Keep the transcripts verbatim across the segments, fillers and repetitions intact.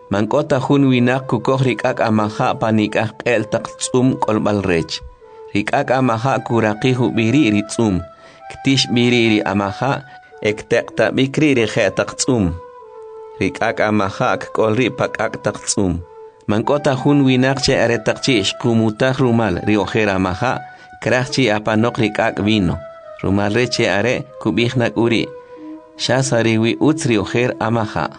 Mankota hun winak kukok rikak amaha panikak el tak tsum kolbal rech. Rikak amaha kuraki hubiri ritsum. Ktish biri ri amaha ektek ta bikri ri tak tsum. Rikak amaha kolri pakak tak tsum. Mankota hun winak che aretakchi ishkumutah rumal ri ojera amaha krachchi apanok rikak vino. Rumal reche are kubihnak uri. Shasariwi utsri ojer amaha.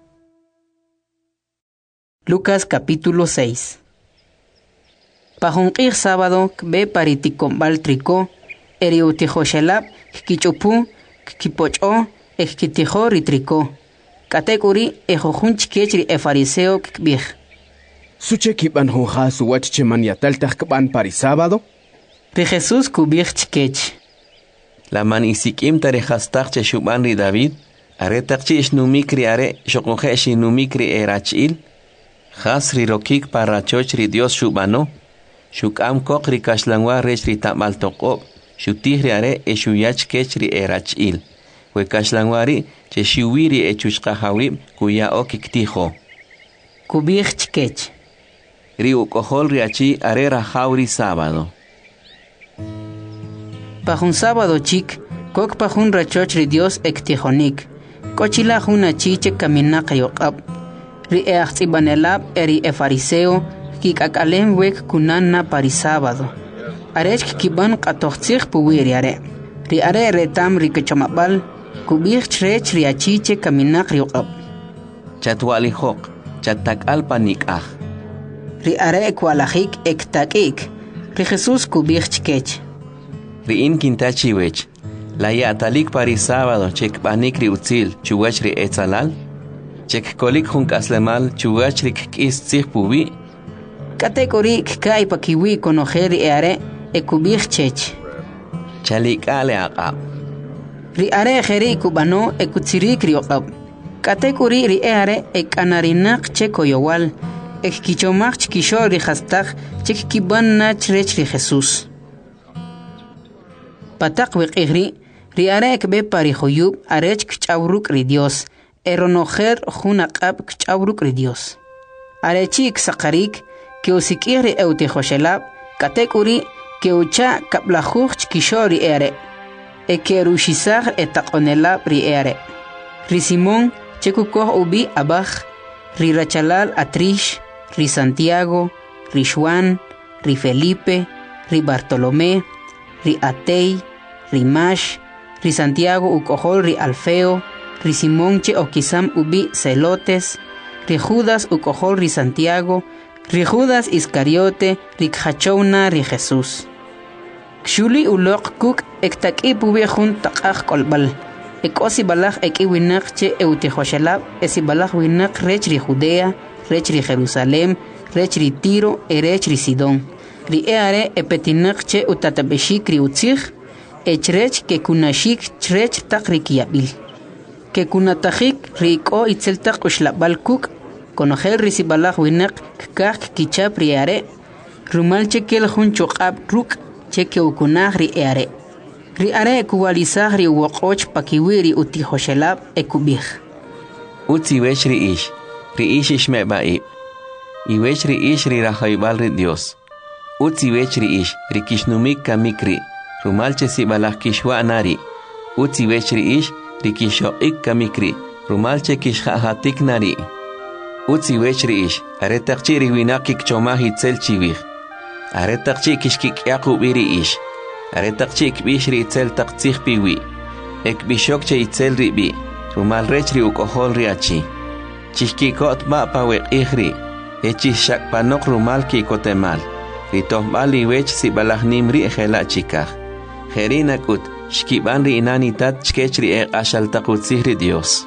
Lucas capítulo seis. Pajunqir sábado kbe pariticombal trico, eriutijoshelab, kichupu, kipocho, ekitijo ritrico. Katekuri ejojun chikechri e fariseo kbij. Suche kiban honja su wachche maniatal takban pari sábado? Ri Jesús kubij chikech. La man isikim tarejastak che shuban ri David, are takchi isnumikri are shokoje shinumikri erachil. Hasri rokik para chochri Dios shubano, shukam kokri kashlangwa rechri tamal tokop, shutihri are e shuyach kechri erachil, we kashlangwari che shuwiri e chushkahawib kuya okiktijo. Kubich chkech. Riu kohol riachi are rahauri sábado. Pajun sábado chik, kok pajun rachochri Dios ektijonik, kochila juna chiche kaminaka yokab. Ri eachtibanelab eri e fariseo kikakalem wek kunana pari sábado. Arech kiban katochtzich puwiri are. Ri are retam ri kechamabal kubich rech ri achiche kaminak riokab. Chatwali hok, chatak alpanik ah. Ri are ekwalajik ektakik. Ri Jesús kubich chkech. Ri in kintachi wech. La yatalik pari sábado chek panik ri utzil chuwach ri etzalal. Chek kolik jun kaslemal chugachrik kis tsih pubi. Katekorik kai pakiwi konojeri eare ekubich chech. Chalik ale aqab. Ri are jeri kubano ekutsirik riokab. Katekori ri eare ekanarinak chekoyowal. Ekkichomach chkisho ri hastak chek kiban nach rech ri Jesús. Patak wekihri ri are ekbe pari joyub arech kchawruk ri Dios. Eronojer junaqab kchauruk ri Dios. Arechik sakarik que usikiri eutijoshelab katekuri que ucha kaplajuj kishori ere. E que rushizar etaqonelab ri ere. Ri Simón chekukoh ubi abaj, ri Rachalal Atrish, ri Santiago, ri Juan, ri Felipe, ri Bartolomé, ri Atei, ri Mash, ri Santiago ukohol ri Alfeo, ri Simón che okisam ubi celotes, ri Judas ukohol ri Santiago, ri Judas Iscariote, ri khachouna ri Jesús. Kshuli ulok kuk ektakip ubi jun taqaj kolbal. Ekosi balaj eki winak che eutijoshelab, esi balaj winak rech ri Judea, rech ri Jerusalem, rech ri Tiro, e rech ri Sidón. Ri eare epetinak che utatabeshik ri utzich, echrech ke kunashik chrech tak ri kiabil. Que kunatajik rico itzeltak ushlabal kuk, conojel risibalaj winak kak kichap riare, rumal chekel jun chokab ruk, cheke ukunaj riare. Riare kuwalizaj ri wokoch pakiwiri utijoshelab ekubij. Utzi wech ri ish, ri ish ishme baib. I wech ri ish ri rajaibal ri Dios. Utzi wech ri ish, ri kishnumik kamikri, rumal chesibalaj kishwa nari. Utzi wech ri ish, rikisho ik kamikri, rumalche kishhahatik nari. Utzi wechri ish, aretakchi riwinaki kchomah itzel chivih. Aretakchi kishkik yakubiri ish. Aretakchi kbishri itzel taktzih piwi. Ek bishokche itzel ribi, rumal rechri ukohol riachi. Chishkikot ma pawek ihri, echis shakpanok rumal kikotemal. Ritohbali wech si balahnim ri ejela chikah. Jerinakut, Shkiban ri inanitat chkechri e ashal takutzihri Dios.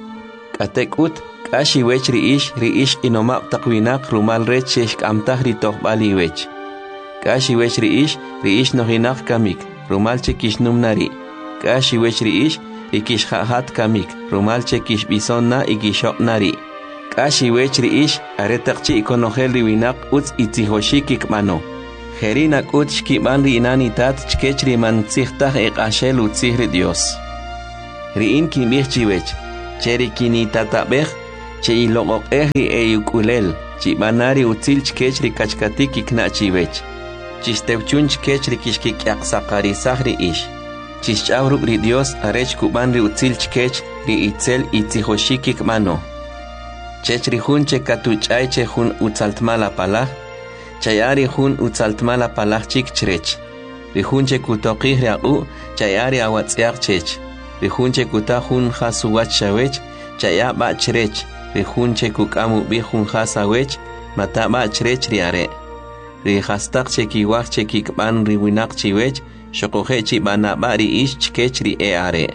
Katekut, kashi wechri ish, ri ish inomap takwinak rumal rech shek amtah ri tohbali wech. Kashi wechri ish, ri ish nohinak kamik, rumal chekish numnari. Kashi wechri ish, ri kish hahat kamik, rumal chekish bisonna igishok nari. Kashi wechri ish, aretakchi ikonohel ri winak utz itzihoshikik mano. Jerinak ut shkiban ri inanitat chkechri man tzihtaj eqashel utzihri Dios. Ri in kimich chiwech, cheri kinitatabej, che iloqoqehi e ukulel chi banari util chkech ri kachkati kikna chivech chistewchun chkech ri kishkikyaq saqari sahri ish chischawruk ri Dios arech kuban ri util chkech ri itzel itzihoshikik mano chech ri hun che katuchay che hun utzaltmala palaj chayari hun utzaltmala palaj chik chrech ri hun che kutoqih ri aqu chayari awatz'yaq chech ri hun che kutahun hasuwach shawech chaya ba chrech ri hun che kukamu bi hun hasawech mata ba chrech ri are ri hastaq che kiwaj che kikban ri winaq chiwech shoqoje chi bana ba ri ish chkech ri e are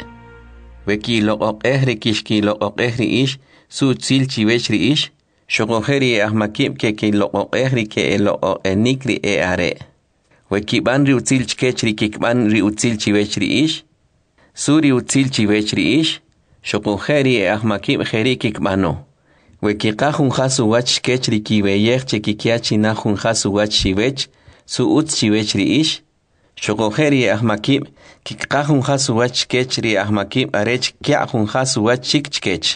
weki loqoqeh ri kishki loqoqeh ri ish su tzil chiwech ri ish shoqoje ri ahmakib ke ki loqoqeh ri ke loqoqenik ri e are weki ban ri utzil chkech ri kikban ri utzil chiwech ri ish suri utzil chiwech ri ish shoqoje ri ahmakib kheri kikbano weki qahun khasu wach chkech ri kiweyej che kikiachi na hun khasu wach chiwech su utz chiwech ri ish shoqoje ri ahmakib kikqahun khasu wach chkech ri ahmakib arech kya hun khasu wach chik chkech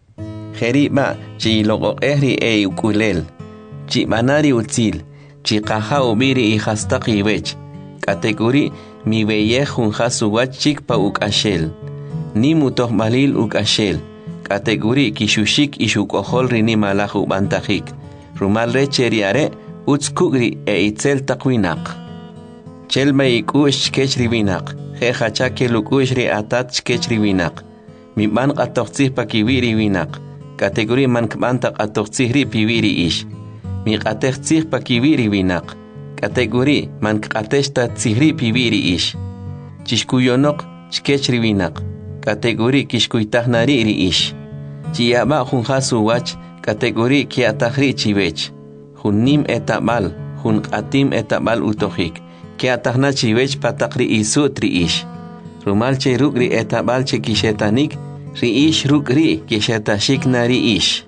kheri ba chi loqoqeh ri e ukulel chi banari utzil chi qaha ubiri i hastaqi wech kategori mi weyej hun khasu wach chik pa ukashel ni mutoh malil ukashel kategori kishushik ishukojol rini malahu bantajik rumal recheri are utskugri e itzel taqwinaq chelma ikush chkech riwinaq je hachake lukush ri atat chkech riwinaq mi ban qatoqtzih pa kiwiri winaq kategori man kbanta qatoqtzih ri piwiri ish mi qatejtzih pa kiwiri winaq kategori man qateshta tzihri piwiri ish chishkuyonoq chkech riwinaq kategori kishkuytahnari ri ish chiyaba hun hasu wach kategori kiatahri chiwech hun nim etabal hun qatim etabal utojik kiatahna chiwech pataqri isutri ish rumal che rukri etabal che kishetanik ri ish rukri kishetashik nari ish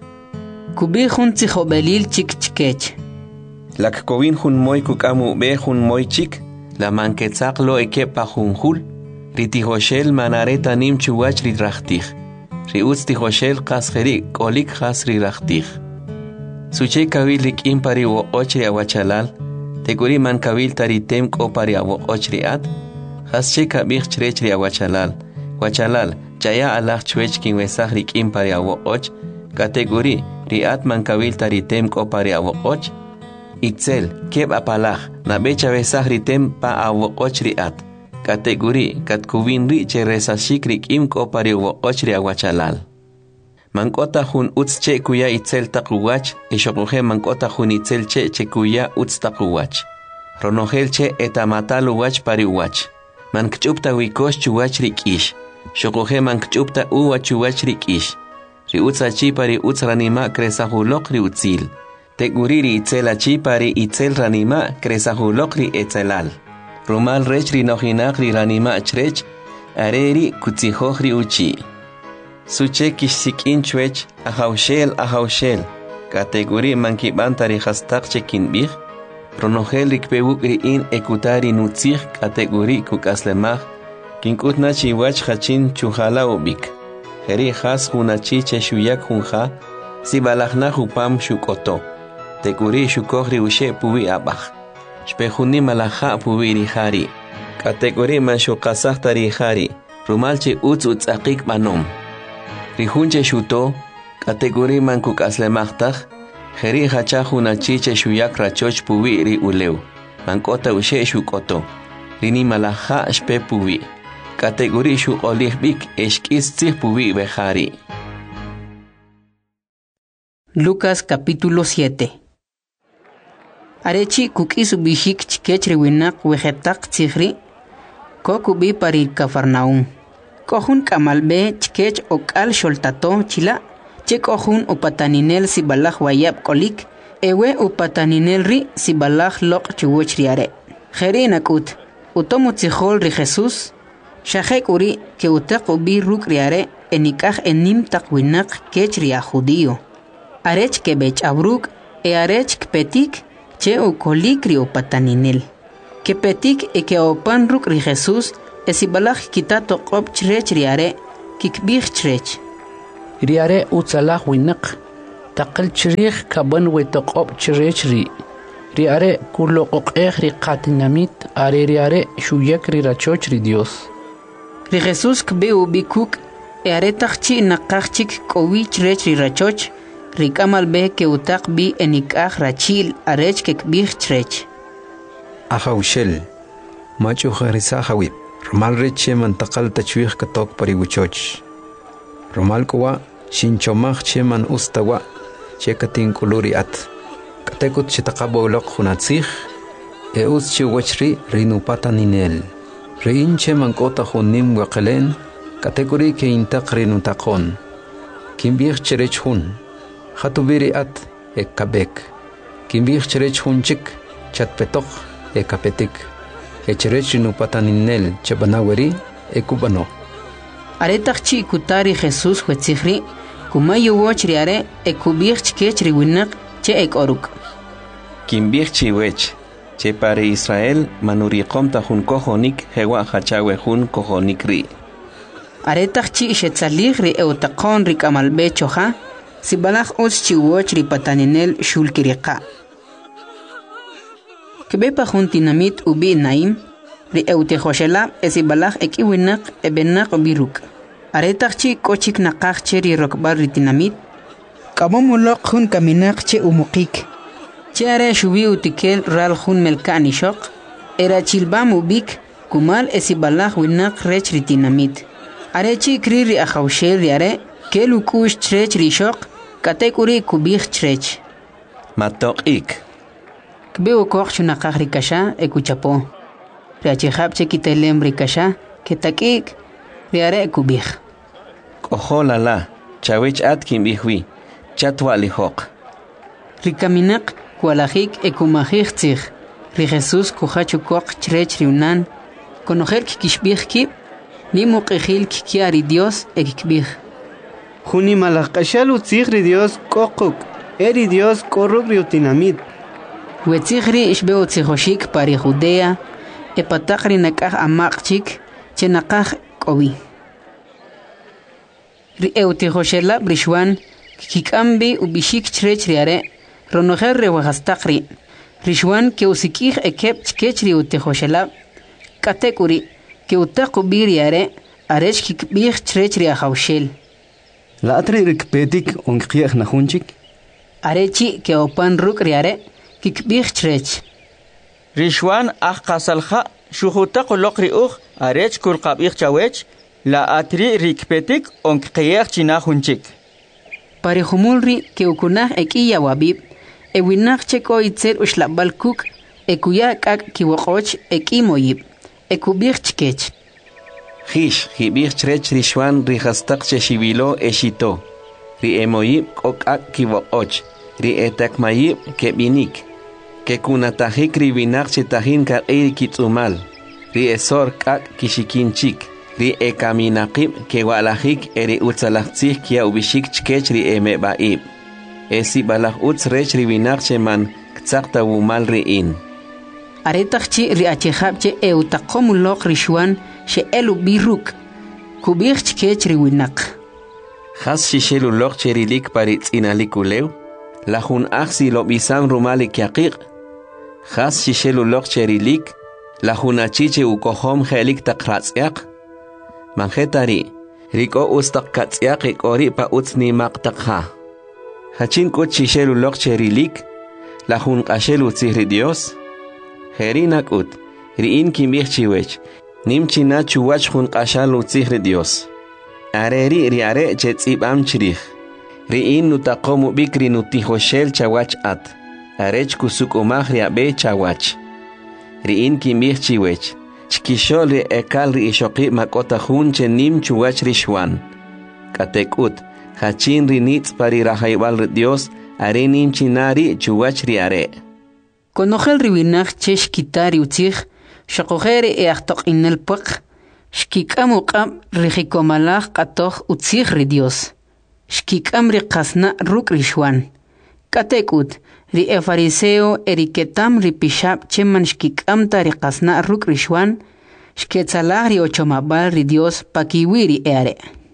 kubi hun tzihobelil chik chkech lak kovin hun moy kukamu be hun moy chik la manketzaq lo ekepa hun hul riti hoshel manareta nim chuwach ri rahtih ri utzti hoshel qaskheri kolik khas ri rahtih suche kawil lik impari wo ochri awachalal teguri man kawil taritem ko pari awo ochri at khasche kabih chrech ri awachalal wachalal chaya alah chwech kin wesah rik impari awo och kategori ri at man kawil taritem ko pari awo och itzel keb apalaj na becha wesah ritem pa awo och ri at kategori katkubin ri che resashik rik im ko pari wo ochri awachalal mankota hun utz che kuya itzel taquwach ishoqoje mankota hun itzel che che kuya utz taquwach ronogel che etamatal wach pari wach mankchupta wikosh chuwach rik ish shoqoje mankchupta u wachuwach rik ish ri utza chi pari utz ranima kresahuloq ri utzil teguriri itzel chi pari itzel ranima kresahuloq ri etzelal rumal rech ri nohinaq ri ranima chrech areri kutzihoj ri uchi suche kishsikin chwech ahaushel ahaushel kategori mankibanta ri hastaq chekin bih ronogel rikpewuk ri in ekutari nutzih kategori kukaslemaj kinkutna chiwach hachin chuhala ubik heri has hunachi che shuyak hunja sibalajna hupam shukoto teguri shukoj ri ushe puwi abaj Shpehuni malaha puwiri hari. Kategori man shukasah tari hari. Rumalche utz utz akik manom. Rihunche shuto. Kategori man kukaslemachtaj. Heri hachahuna chiche shuyak rachoch puwiri uleu. Mankota ushe shukoto. Rini malaha shpe puwi. Kategori shukolihbik eshkis tzih puwi behari. Lucas capítulo siete. Arechi kukis bishik chkech riwinak wejetak tzihri ko kubi parir Cafarnaum. Kohun kamalbe chkech okal sholtato chila che kohun upataninel sibalaj wayab kolik ewe upataninel ri sibalaj lok chuwoch riare. Jeri nakut utomu tzihol ri Jesus shahek uri ke utak ubi ruk riare enikaj enim takwinak kech ria judío. Arech ke bech abruk e arech petik che o colicri o pataninel. Que petik e que o pan ruk ri Jesus esibalaj kitato qop chrech riare kikbih chrech. Riare utzalah winak taqal chirikh kaban wetoqob chirechri ri are kuloqoqeq ri qatinamit are ri are shuyak ri rachochri Dios ri Jesús kbeu bikuk e are taqchi naqachik kowi chirechri rachoch ri kamal be ke utaq bi enikaj rachil arech ke kbih chirech Ahaushel machu kharisa hawib Romal reche mantaqal tachwih katok pariwichoch Romal kuwa shinchomach cheman ustawa chekatin kuluri at katekut chitaqaboloq hunatzig e us chiwachri rinupata ninel rein cheman kota hunim waqalen katekuri ke intaq rinutaqon kimbih cherech hun khatubiri at e kabek kimbih cherech hunchik chatpetok e kapetik Echerech rinupata ninel chebanaweri e kubano are taqchi kutari Jesús huetzigri kumayo wochri are e kubih chkechri winaq che ek oruk Kimbih chiwech che pare Israel manuriqom ta jun kojonik hewa hachawe jun kojonik ri are taqchi shetzaligri e utaqon ri kamalbe choja sibalaj us chiwochri pataninel shulkiriqa Kbepa juntinamit ubi naim ri eutejoshela esibalaj ekiwinak ebenak biruk aretaqchi kochik naqaj che ri rokbar ritinamit kabomuloq jun kaminak che umuqik che are shubi utikel ral jun melkani shoq era chilbam ubik kumal esibalaj winak rech ritinamit arechi kri ri ajawshel ri are kelukush chrech ri shoq katekuri kubih chrech matoqik Kbeu koch chunaqaj rikasha ekuchapo. Riachijab chekitelem rikasha ketakik riare ekubij. Koholala chawech at kimbihwi chatwalihoq. Rikaminak kualajik ekumajij tzig. Ri Jesús kujachu koch chrech riunan. Konojer kikishbij kib ni muqijil kikiari Dios ekikbij. Juni malajkashal utzig ri Dios kokuk. Eri Dios korruk riutinamit. Wetzigri ishbeo tzijoshik pari Judea, e patakri nakaj amaqchik, che nakaj kobi. Ri eutijoshela brishwan, kikambi ubishik chrech riare, ronojer rewajastakri, rishwan ke usikij ekep chkechri utijoshela, katekuri, ke utakubi riare, arech kikbij chrech riajaushel. La atri rikpetik onkiej najunchik? Arechi ke opan ruk riare, kikbih chrech Rishwan ah qasalha shuhuta qoloqri uq arech kulqabih chawech la atri rikpetik onqiyah china hunchik Parihumulri ke ukunah ekiya wabib ewinaq cheko itzer ushlabal kuk ekuya kak kiwoqoch ekimoyib ekubih chkech Hish hibih chrech rishwan rihastaq cheshibilo eshito ri emoyib kokak kiwoqoch ri etakmayib kebinik que kunatajik ribinak chitahin ka eri kitsumal ri esor kak kishikinchik ri ekaminaqib ke walajik eri utsalajtzih kia ubishik chkech ri emebaib esi balaj uts rech ribinak cheman ktsaqta wumal riin aretaqchi ri achejabche eutaqomuloq rishwan she elu biruk kubij chkech riwinaq Has shisheluloq cherilik paritz inalikulew la jun axi lo bisam rumali kiaqiq Has shisheluloq cherilik la jun achiche ukohom helik taqratz'yaq manjetari riko ustaq katz'yaq ikori pa utsni maqtaqha hachin kut shisheluloq cherilik la jun qashelu tzihri Dios herinak ut riin kimbih chiwech nimchina chuwach jun qashalu tzihri Dios areri riare chetzibam chirij riin nutaqomu bikri nutijoshel chawach at arech kusuk umaj riabe chawach riin kimbih chiwech chkishol ri ekal ri ishoqi makota jun chenim chuwach rishwan katekut hachin ri nitz pari rajaibal Dios are nimchinari chuwach riare Konojel ribinaj chesh kitari utzij shaqojere e ahtoq inel puq shkikamu qam rijikomalaj qatoj utzij ri Dios shkikam ri qasna ruk rishwan katekut ri e fariseo eriketam ri pishab cheman shkikamta ri qasna ruk rishwan shketsalaj ri ochomabal ri Dios pakiwiri eare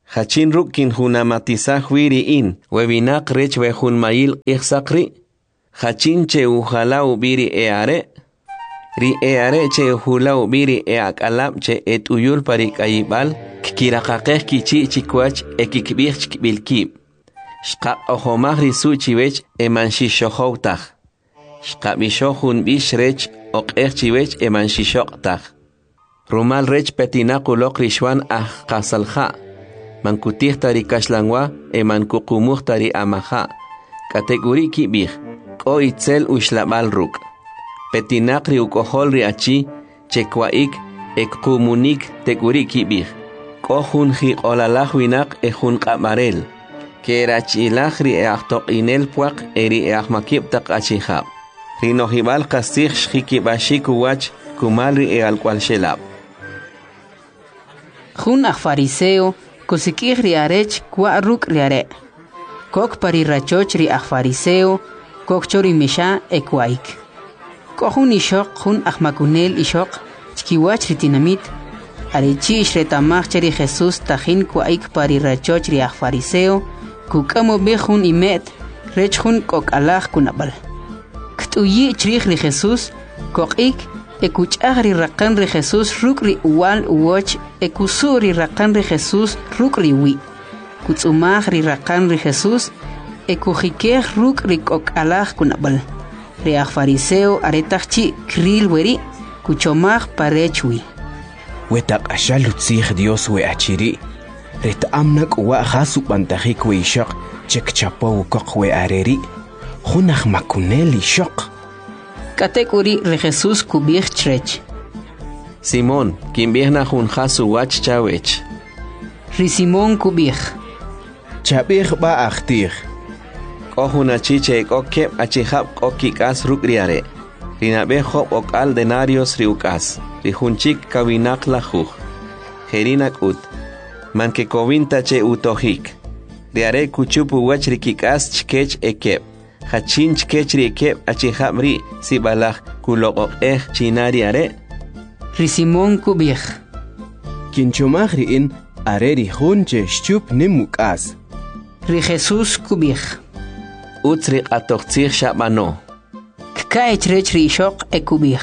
Hachin rukin hunamatizah wiri in, webinak rech wehun mayil iksakri. Hachin che uhalau biri eare. Ri eare che uhulau biri eakalab che et uyul parik ayibal, kikirakakeh kichi chikwach ekikbich bilkib. Shqa ohomah risu chiwech emanshishohoutah. Shqa bishohun bish rech oqeh chiwech emanshishoktah. Rumal rech petinakulok rishwan ah kasalha. Mankutih tari kashlangwa emankukumuk tari amaha. Kategori kibih. Ko itzel ushlabal ruk. Petinak ri ukohol ri achi. Chekwaik ek kumunik teguri kibih. Ko hun hik olalah winak e hun kamarel. Kerachilach ri eachtok inel puak eri eachmakib tak achihab. Rinohibal kasih shikibashik uwach kumal ri ealkwal shelab. Hun ach fariseo, kusikih riarech kwa ruk riare. Kok parirachoch ri ach fariseo, kok chori misha ekwaik. Kohun ishok hun ach makunel ishok, chkiwach ritinamit. Arechi ishretamach cheri Jesus tajin kwaik parirachoch ri ach fariseo, kukamo behun imet, rech hun kok alach kunabal. Ktuyi chrich ri Jesus, kok ik, ekuchah ri rakan ri Jesus ruk ri uwal uwoch, ekusur ri rakan ri Jesus ruk ri wi. Kutsumah ri rakan ri Jesus, ekujikeh ruk ri kok alach kunabal. Ri ach fariseo aretachchi kril weri, kuchomah parechwi. Wetak ashalutzih Dios we achiri. Ret amnak uwa khasu bantahik we ishok, chek chapo ukok we areri. Hunach makuneli shok. Kategori re Jesus kubih chrech. Simón, quien viene hun hasu wach chawech. Ri Simón kubih. Chabih ba akhtir. Kohuna chiche koke achihab kokikas rukriare. Rinabe hop okal denarios riukas. Rihunchik kawinak lahuj. Herinak ut. Manke kovinta che utohik. Riare kuchupu wach rikikas chkech ekep. Hachin chkech rikep achihabri sibalach kulok eh chinari are. Ri Simón kubih. Kinchomah riin areri hunche shchup nimukas. Ri Jesus kubih. Utsri atochtzir shabano. Kkaech rech ri ishok ekubih.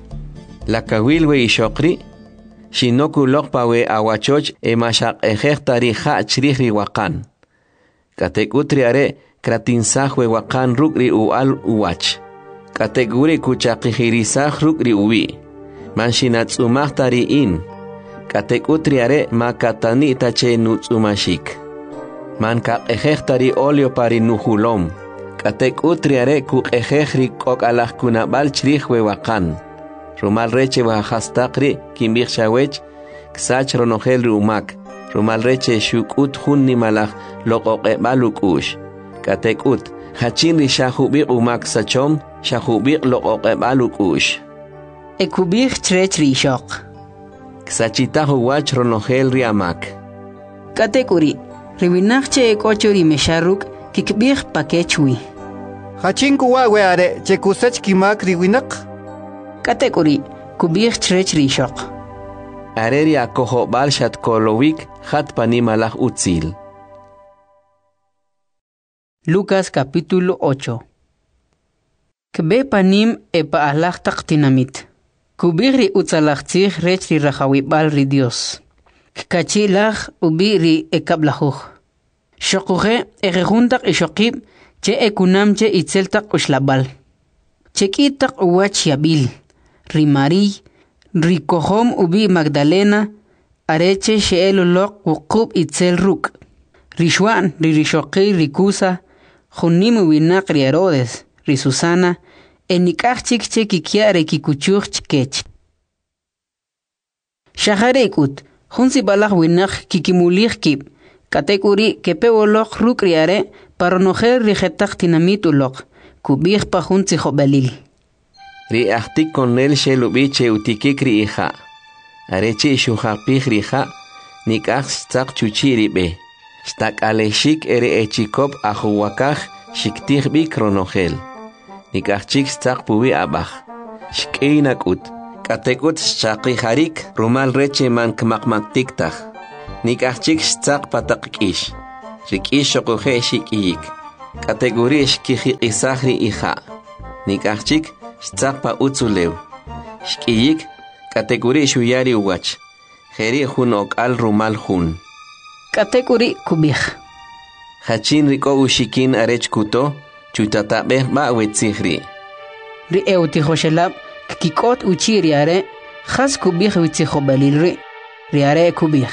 La kawilwe ishokri. Shinoku lokpawe awachoch emashak ejeh tarija chrih riwakan. Katek utri are kratinsahwe wakan rukri ual uwach. Kateguri kuchakihirisah rukri uwi. Manshinatsumak tariin. Katek utri are makatani tache nutsumashik. Manka ejeh tari olio pari nuhulom. Katek utri are kuk ejeh rikok alah kunabal chrihwe wakan. Rumal reche wahastakri kimbir shawech. Ksach ronogel rumak. Rumal reche shukut hun nimalach lokoke balukush. Katekut, hachin ri shahubik umak sachom, shahubik lokoke balukush. Ekubih chrech ri ishok. Ksachita huwach ronogel riamak. Kategori, riwinachche ekochori mesharuk kikbih pakechwi. Hachin kuwa we are che kusach kimak riwinak. Kategori, kubih chrech ri ishok. Areri akoho bal shat kolowik hat panimalach utzil. Lucas capítulo ocho. Kbe panim epa alach taktinamit. Kubiri utzalachtzich rech ri rachawibal ri Dios. Kachilach ubiri ekablachuch. Shokuche erejuntak ishokib che ekunam che itzeltak ushlabal. Chekitak uwach yabil. Ri Mari, ri kohom ubi Magdalena, areche sheelolok wukub itzel ruk. Ri Shwan, ri rishoki ri Kusa, Junim winak ri Herodes, ri Susana, enikach chik che kikiare kikuchuch chkech. Shaharekut, junsi balach winak kikimulich kip, kategori kepewolok ruk riare, paronojer rijetak tinamitulok, kubich pa junsi jobalil. Ri ahtik konel shelubiche utikikri iha. Areche shuhapich riha, nikach stak chuchiri be. Stak aleshik ere echikop ahuwakach shiktich bi kronogel. Nikachik stak puwi abach. Shkeinakut. Katekut shaki harik rumal reche man kmakmaktiktach. Nikachik stzak patak ish. Rikish shokuhe shikiyik. Kategorish kiji isahri ija. Nikachik stzak pa utzulew. Shkiyik kategorish uyari uwach. Jeri hun okal rumal hun. Kategori kubij. Hachin riko ushikin arech kuto. Chutatabe ba wetzihri. Ri eutihoshelab kikot uchiriare. Khas kubij witzihobalilri. Riare kubij.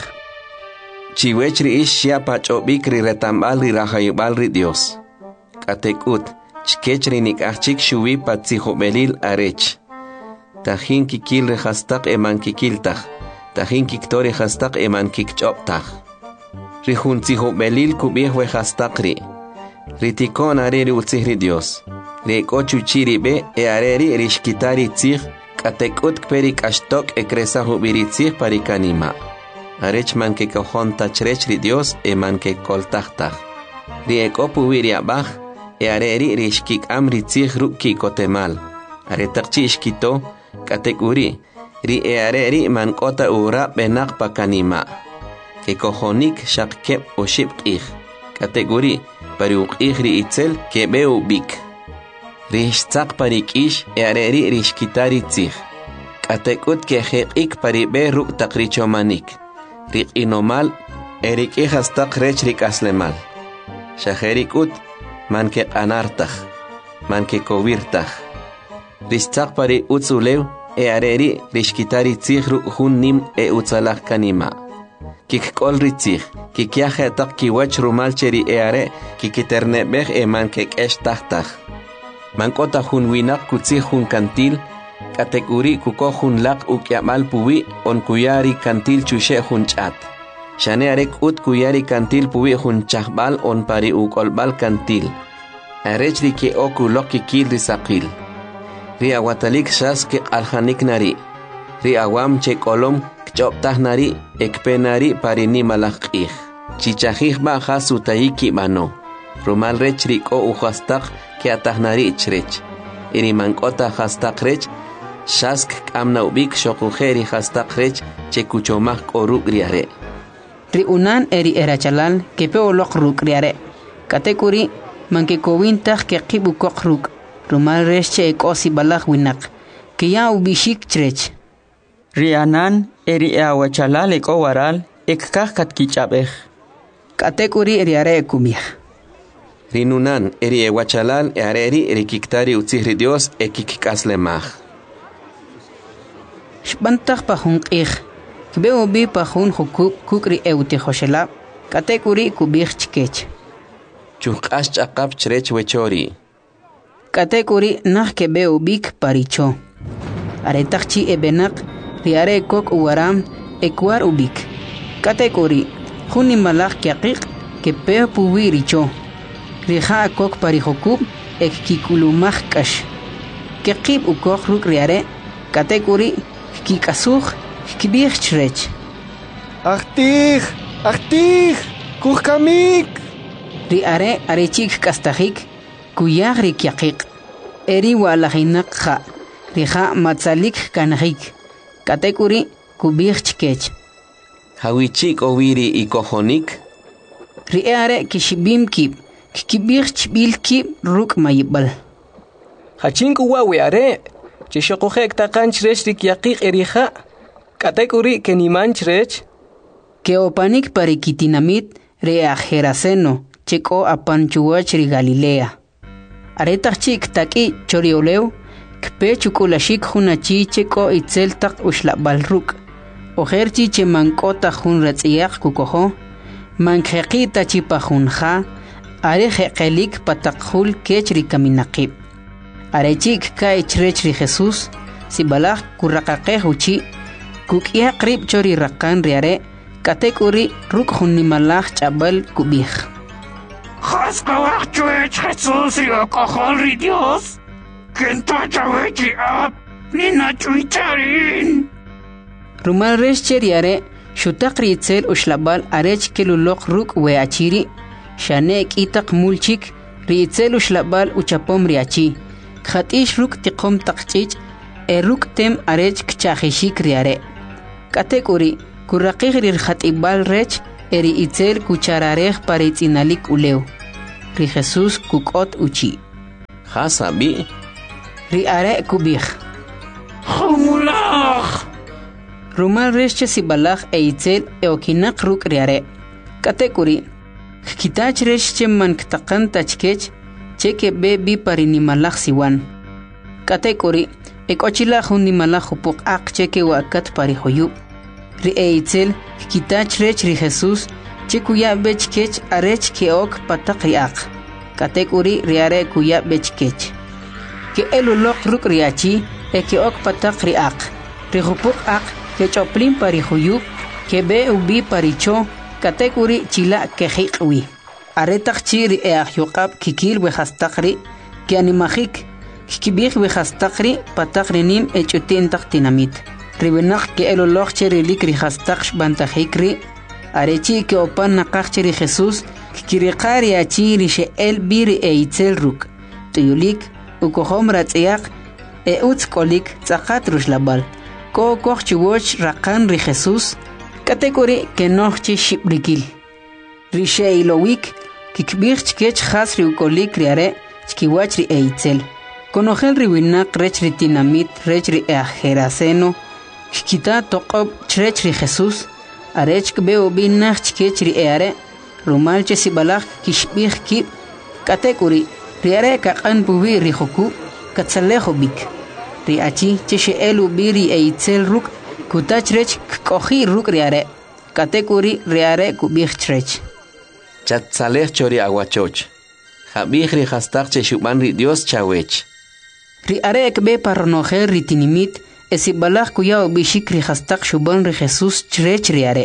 Chiwechri ish shia pachobik ri retambal ri rahayubal ri Dios. Katekut, chkechri nikachik shuvi patzihobelil arech. Tajin kikil ri hastak eman kikiltaj. Tajin kiktori hastak eman kikchoptaj. Ri juntzihobelil kubij we hastakri. Ritikon areri utzihri Dios. Ri ekochuchiri be e areri rishkitari tzih. Katekut kperik ashtok ekresahu biritzih parikanima. Arech man que cojon tachrech ri Dios e man que coltachtach. Ri ekopu viriabach e areri rishkik amri tzih ruki kotemal. Aretakchi ishkito katekuri. Ri e areri man kota ura benak pakanima. Que cojonik shakkep o shipkich. Kategori pariukich ri itzel que beu bik. Rishtzak parikish e areri rishkitari tzih. Katekut que jekik paribe ruk takrichomanik. Rik inomal erik ihastak rech rik aslemal. Shaherikut man ke anartaj. Man ke kovirtaj. Rishtzak pari utzulew e areri rishkitari tzih ruk hun nim e utzalak kanima. Kik kol ritzih. Kik yahetak kiwach rumal cheri e are kikiternebech e man ke keshtajtaj. Mankota hun winak kutsi hun kantil, kategori kuko hun lak ukyamal puwi on kuyari kantil chushe hun chat. Shane arek ut kuyari kantil puwi hun chahbal on pari ukolbal kantil. Arechri ke oku loki kil risakil. Ri awatalik shas ke alhanik nari. Ri awam che kolom kchoptah nari ekpenari pari ni malakih. Chichahih ba hasu taiki bano. Rumal rechri ko uhastak que atahnari chrech. Iri mankota hastak rech, shask amna ubik shokujeri hastak rech, chekuchomak o rukriare. Ri unan eri erachalal que peolok rukriare. Katekuri manke kowintak que kibu kokruk. Rumal reche ekosi balak winak. Que ya ubishik chrech. Rianan eri awachalal eko waral ekkak katkichapej. Katekuri eriare kumih. Rinunan eri ewachalal e areri rikiktari utzihri Dios e kikikaslemach. Shbantak pahun qih. Kbeo bi pahun hukuk kukri euti hoshela. Katekuri kubih chkech. Chukash chakap chrech wechori. Katekuri nah kebeo bik paricho. Aretakchi ebenak riare kok uwaram ekwar ubik. Katekuri huni malak kyaqik kepeo puwiricho. Rija kok parihokub ek kikulumach kash. Kekib ukok ruk riare, katekuri kikasuch kibich chrech. Achtich, achtich, kuchkamik. Riare arechik kastajik, kuyag rikyakik. Eri walahinak ha, rija matzalik kanahik. Katekuri kubich chkech. Hawichik oviri y kojonik. Riare kishibim kib. Kibich bilki ruk mayibal. Hachinku wawe are. Chishokojek takan chrech rik yakik erija. Katekuri keniman chrech. Que opanik parikitinamit reajeraceno. Cheko apanchuach ri Galilea. Aretachik taki chorioleu. Kpe chukulashik hunachi cheko itzel tak ushlabal ruk. Ojerchi chemankota hun ratziyak kukoho. Mankjekita chipajunja. Are jeqelik patakjul kechri kaminaqib. Arechik ka echrechri Jesús, si balaj kurraqaqej uchi, kukia qrib chori raqan riare, katekuri ruk junimalaj chabal kubij. Jaskawaj chuech Jesús rio cojol ri Dios, kenta chawechi ap, nina chuicharin. Rumal reche riare, shutaq ritzel ushlabal arech kelulok ruk we achiri, shanek itak mulchik, ritzel ushlabal uchapom riachi. Khatish ruk tiqom taqchich, e ruk tem arech kchahishik riare. Katekuri, Kuraqih rir hatibal rech eri itzel kuchararej paritzinalik uleu. Ri Jesús kukot uchi. Hasabi. Ri are kubij. Humulach. Rumal reche sibalach e itzel e okinak ruk riare. Katekuri. Kitach reche man ktakan tachkech cheke be bi parinimalach siwan. Katekuri. Ek ochila hundimalach upuk ak cheke wakat parihoyu. Ri e itzel kitach rech ri Jesús chekuya bechkech arech ke ok patak riak. Katekuri riare kuya bechkech. Ke elulok ruk riachi e ke ok patak riak. Rihupuk ak ke choplin parihoyu ke be ubi paricho katekuri chila ke hikwi. Aretak chiri e ahyokab kikil wehastakri ke animahik kibih wehastakri patakrinim e chutin tak tinamit. Ribenak ke elulok chiri likri hastaksh bantahikri arechi ke opan nakak chiri Jesús kirikari achi rishe el biri e itzel ruk. Tuyulik ukohom ratziak e utskolik tzakat rushlabal. Ko koch woch rakan ri Jesús kategori ke nochi shibrikil. Rishe ilowik kikbir chkech khas ri ukolik riare chkiwach ri e itzel. Konogel ri winak rech ri tinamit rech ri e ajeraseno kita toqob chrech ri Jesús arech kbe obinach chkech ri eare rumal che sibalach kishbih kib kategori riare kakan buwi ri khoku katsaleho bik ri achi che elu biri e itzel ruk kutach rech kohi ruk riare kategori riare kubih chrech Chatsaleh chori aguachoch. Jabih ri hastak che shuban ri Dios chawech. Ri are kbe parnojer ri tinimit esibalach kuya obishik ri hastak shuban ri Jesús chrech ri are.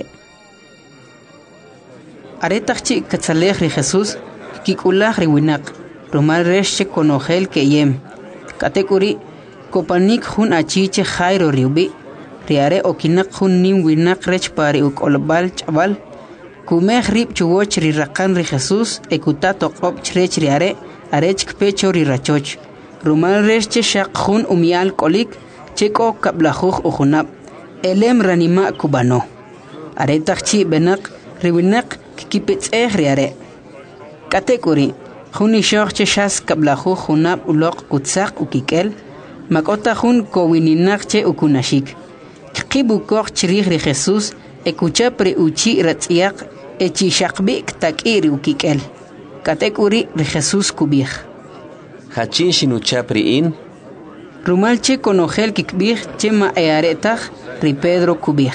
Are takchi katsaleh ri Jesús kikulach ri winak. Rumal reche konogel ke yem. Kategori kopanik hun achiche jairo riubi. Riare okinak hun nim winak rech pari ukolbal chaval. Kumeh rib chuwoch ri rakan ri Jesús ekutato qop chrech riare arech kpecho ri rachoch. Rumal reche shak hun umial kolik cheko kablajuj ujunab. Elem ranima kubano. Are takchi benak riwinak kipitz eh riare. Kategori Huni shorche shas kablahu hunab ulok kutsak ukikel makota hun kowininache ukunashik kibu kor chirih ri Jesús ekucha pre uchi ratziak echi shakbi takiri ukikel katekuri ri Jesús kubih Hachin shinucha priin Rumalche konogel kikbih chema earetach ri Pedro kubih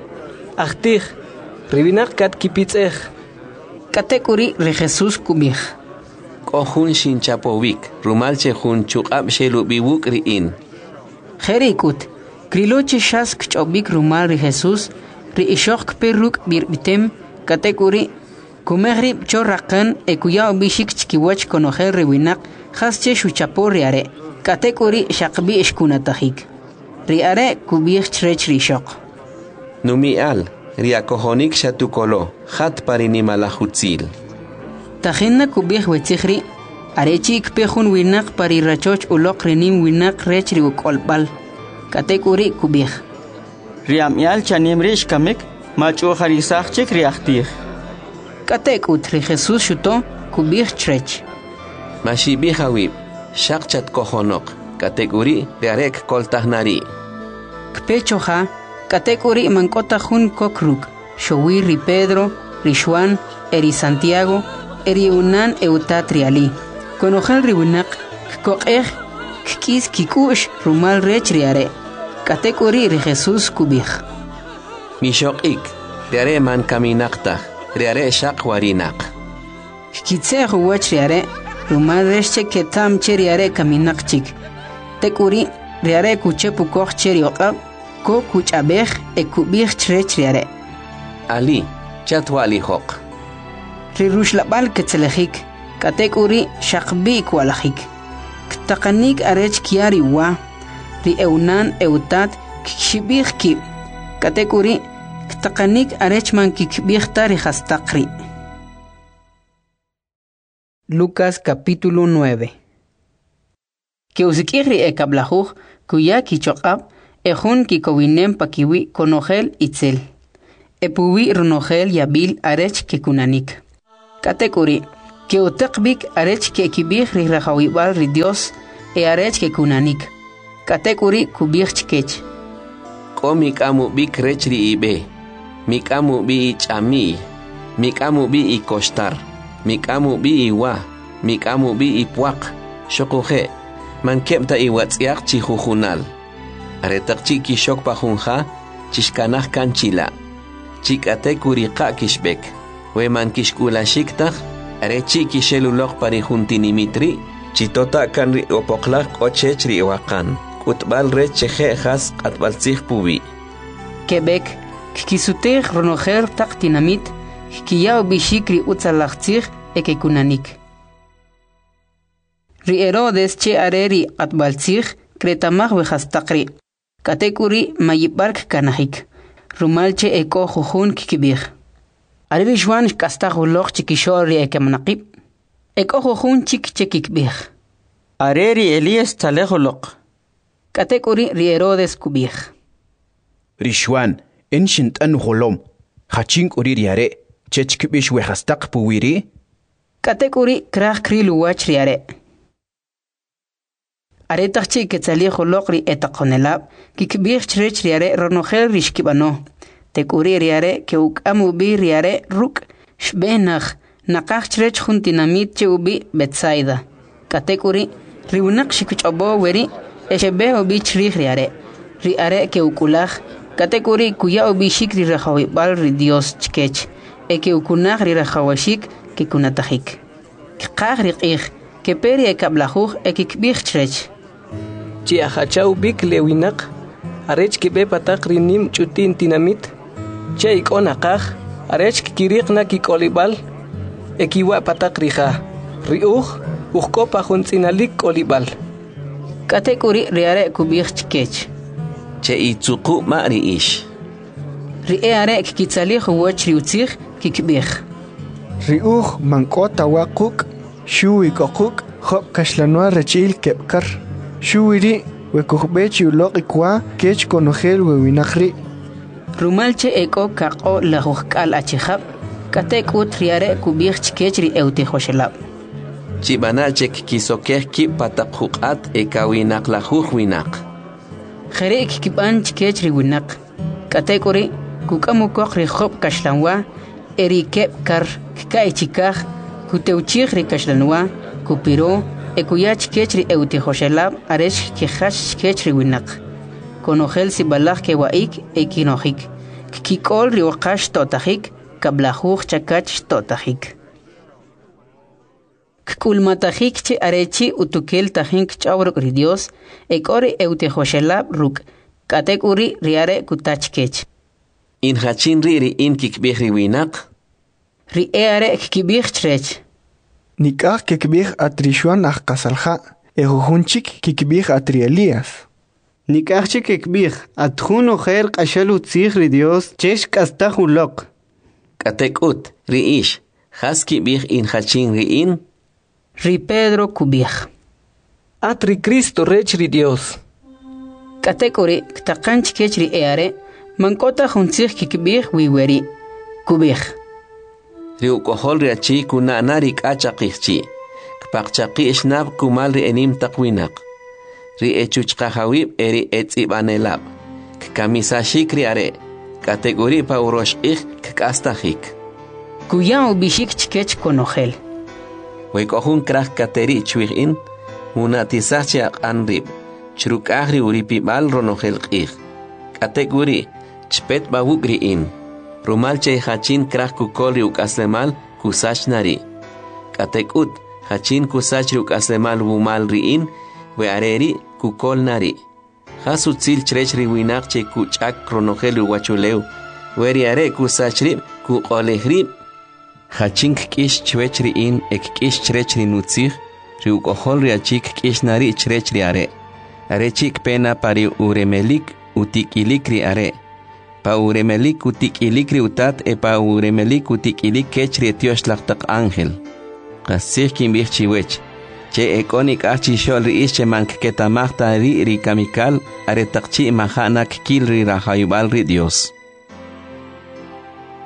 Achtih ribinak kat kipitzeh katekuri ri Jesús kubih Kohun shin chapovik, rumalche hun chukab shelu biwuk riin. Jerikut, kriloche shas kchobik rumal ri Jesús, ri ishok perruk birbitem, kategori, kumehri chorrakan ekuya obishik chkiwach konojer riwinak, hasche shuchapo riare, kategori shakbi ishkunatahik. Riare kubich chrech rishok. Numial, riakohonik shatukolo, hat parinimalahutzil. Tajinna kubih wetzihri, arechi ikpehun winak pari rachoch ulok renim winak rech riukolbal. Kategori kubih. Riamial chanim rish kamik, machu harisachchik riachtih. Katekut ri Jesús shuto kubih chrech. Mashibi hawib, shakchat kohonok, kategori riarek koltahnari. Kpechoha, kategori mankota hun kokruk, showi ri Pedro, ri Juan, eri Santiago, eri unan eutatriali. Konojal riwinak, kokeh, kikis kikush rumal rech riare. Kategori ri Jesús kubih. Mishok ik, riare man kaminakta, riare shak warinak. Kitse huwach riare, rumal reche ketam che riare kaminakchik. Tekuri, riare kuche pukoch che riokab, ko kuchabeh e kubih chrech riare. Ali, chatwali hok. Ri rushlabal ketzelejik, kategori shakbi kwalajik. Ktakanik arech kiari wa, ri eunan eutat kikshibih kib. Kategori ktakanik arech man kikbih tari hastakri. Lucas capítulo nueve. Que usikiri e kablajuj, kuya kichokab, ejun kikowinem pakiwi konogel itzel. epuwi ronogel yabil arech ke kunanik. Katekuri, que utakbik arech ke kibih ri rahawibal ri Dios e arech ke kunanik. Katekuri kubih chkech. Ko mikamu bik rech ri ibe. Mikamu bi i chami. Mikamu bi i kostar. Mikamu bi i wa. Mikamu bi i puak. Shokuhe. Man kepta i watsiak chi jujunal. Aretak chi kishok pajunja. Chishkanah kanchila. Chikate kuriqa kishbek. We man kishkula shiktak. Are chi kishelulok pari juntinimitri. Chitota kan ri opoklak ochech ri wakan. Kutbal re cheje has katbal zich pubi. Quebec. Kikisutej ronojer tak dinamit. Kiyao bishikri utzalachtzig eke kunanik. Ri Herodes che areri atbaltzig kretamach vejastakri. Katekuri mayibark kanahik. Rumalche eko jujun kikibir. Areri juan kastahulok chikishori ekemnaqib. Eko jujun chik chekikbir. Areri Elias talejolok. Katekuri ri Herodes kubir. Rishwan enshint an holom. Hachink uri riare. Chechkibish wehastak puwiri. Katekuri krach krilu wach riare. Aretachchi ketzalijo lokri etakonelab, kikbir chrech riare ronogel rishkibano. Tekuri riare ke ukamu bi riare ruk shbenach nakach chrech juntinamit che ubi betsaida. Katekuri riunak shikuchobo weri eshebe ubi chrich riare. Riare ke ukulach katekuri kuya ubi shikri rahawi bal ri Dios chkech. Eke ukunach ri rahawashik ke kunatahik. Kikach rikich ke peri ekablahuch ekikbir chrech. Chi achachau bik lewinak arech kibe patak rinim chutin tinamit che ikonakaj arech kiriqna kikolibal ekiwa patak rija riuj ujko pajunsinalik kolibal Katekuri riare kubir chkech Che itzuku ma riish Riare kikitzalij woch riutzig kikbir Riuj mankota waquk shui kokuk hop kashlanwa rechil kepkar Shuiri, wekujbechi ulokikwa, kech konogel wewinakri. Rumalche eko kako la hukal achihab, katek utriare kubich chkechri euti hoshelab. Chibanachek kisokeh ki patakukat ekawinak la hukwinak. Jerek kiban chkechri winak. Katekuri, kukamukok rihob kashlanwa, erikep kar kikaichikaj, kuteuchigri kashlanwa, kupiro, Ekuyach kechri euti hoshelab aresh kihash kechri winak. Konogel si balach ke waik ekinojik. Kikol riwakash totahik kablahuch chakach totahik. Kkulmatahik che arechi utukel tahink chawrok ri Dios ekore euti hoshelab ruk. Katekuri riare kutach kech. In hachin riri in kikbihri winak. Ri eare kikibih chrech. Nikah kikbih atrishuan ach kasalha, ehujunchik kikbih atri Elías. Nikah chik kikbih atjun ojer kashalu tzig ri Dios chesh kastahulok. Katekut riish, has kibih in hachin riin. Ri Pedro kubih. Atri Cristo rech ri Dios. Katekuri ktakanch kechri eare, mankota juntzig kikbih wiweri. Kubih. Riu kohol riachi kuna narik achaqihchi. Kpaqchaqi ishnab kumal ri enim taqwinak. Ri echuchqahawib eri etzibanelab. Kamisashik riare. Kategori pa uroshqih kastahik. Kuya ubishik chkech konogel. Wekohun krah kateri chwihin. Munatisachi aqanrib. Chrukahri uripibal ronogel qih. Kategori chpet bawugri in. Rumalche hachin krah kukol ukaslemal kusach nari. Katekut hachin kusach ukaslemal wumal riin we areri kukol nari. Hasutzil chrech riwinak che kuchak kronogel wachuleu. Weri are kusach rib kukoleh Hachin kish chwech riin ek kish chrech rinutzig riukohol riachik kish nari chrech riare. Are chik pena pari uremelik utikilik riare. Pa uremelik utik ilikri utat e pa uremelik utik ilik kechri etios lachtak ángel. Kasih kimbich chiwech. Che ekonik achi shol ri ische mank ketamachta ri ri kamikal aretakchi mahanak kil ri rahayubal ri Dios.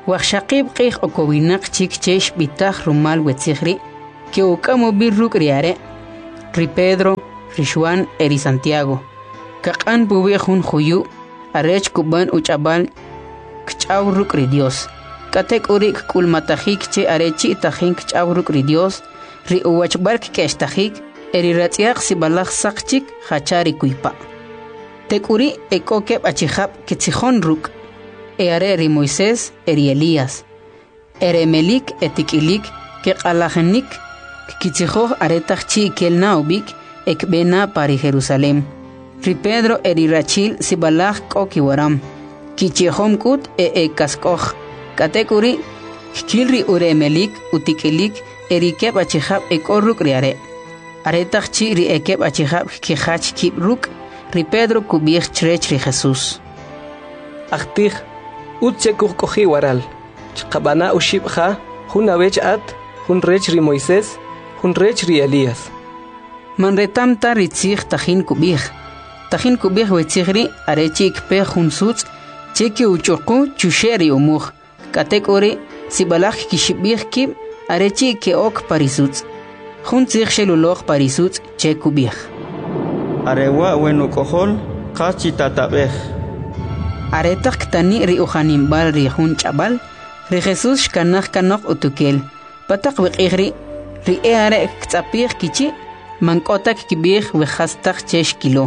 Waxshaqib qih okowinaq chik chesh bitaj rumal wetzigri que ukamo birruk riare ri Pedro, ri Juan eri Santiago. Kaqan bubi jun juyu arech kuban uchabal kchawruk ri Dios. Katek urik kulmatajik che arechi tajin kchawruk ri Dios ri uwachbark keshtajik eri ratsiaq sibalaj saqchik hachari kuipa. Tekuri ekokeb achihab kitzijon ruk Ere ri Moisés eri Elías. Ere melik etikilik que qalajenik kitzijoh aretachchi kelnaubik ekbena pari Jerusalem. Ri Pedro eri Rachil sibalaj kokiwaram. Kichihom kut e ekaskoh. Katekuri kilri ure melik utikilik eri keb achihab ekorruk riare. Aretachchi ri ekeb achihab kihach kibruk ri Pedro kubich chrech ri Jesús. Achtih Utsekuk kohi waral. Chqabana ushibha, hun avech at, hun rech ri Moisés, hun rech ri Elías. Manretam ta ritzig tajin kubih. Tajin kubih wetzigri arechik pe hun suts, cheki uchoku chusheri umuh. Katekori sibalach kishibih kib arechi ke ok parisuts. Hun zig shelulog parisuts che kubih. Arewa wenu kohol, kachi tatabeh. Aretak tani ri ujanimbar ri jun chabal, ri Jesús kanaj kanok utukel. Patak wiqigri, ri eare ktsapir kichi, mankotak kibir wehastak chesh kilo.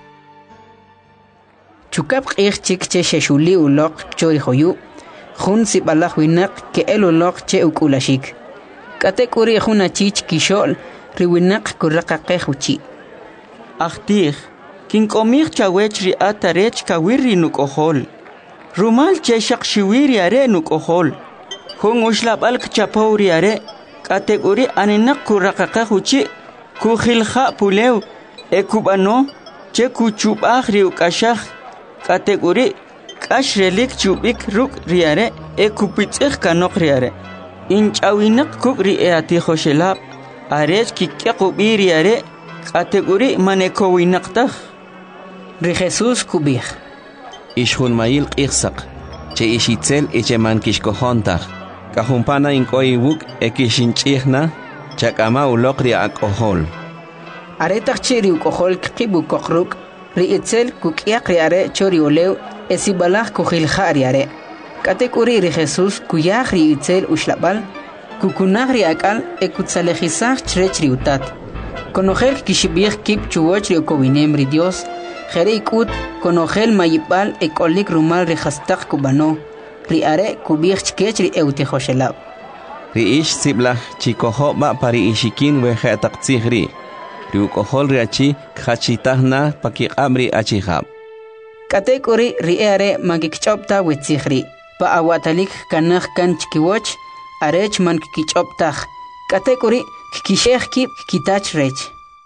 Chukap qig chik che sheshuli ulok chori hoyu, jun sibalaj winak ke el ulok che ukulashik. Katekuri jun achich kishol, ri winak kurraqaqej uchi. Achtih. Kin komir chawech ri atarech kawiri nukohol. Rumal cheshak shiwiri are nukohol. Hon ushlabal kchapauri are. Kategori aninak kurakaka huchi. Kuhilha pulew. Ekubano. Che kuchubah ri ukashah. Kategori kash relik chubik ruk riare. Ekupitich kanok riare. Inchawinak kuk ri eati hoshelab. Arech kikyakubi riare. Kategori manekowinaktaj. Ri Jesús kubih. Ishun mail qixsaq. Che ishitzel eche man kishkohontaj. Kahumpana inkoiwuk ekishinchihna. Chakama ulok ri akohol. Aretak chiri ukohol kibu kokruk. Ri itzel kukiak ri are chori olew. Esibalaj kuhilja ri are. Katekuri ri Jesús kuyaj ri itzel ushlabal. Kukunaj ri akal ekutsalejizaj chrech ri utat. Konojel kishibih kip chuwoch ri okowinem ri Dios. Jerikut konojel mayipal ekolik rumal ri hastak kubano. Ri are kubich chkech ri eutihoshelab. Ri ish siblah chikoho ba pari ishikin weje ataktzihri. Ri ukohol ri achi kachitahna pakiqamri achihab. Katekuri ri are magikchopta wetzihri. Pa awatalik kanaj kan chkiwoch arech man kichoptaj. Katekuri kisheh kip kitach rech.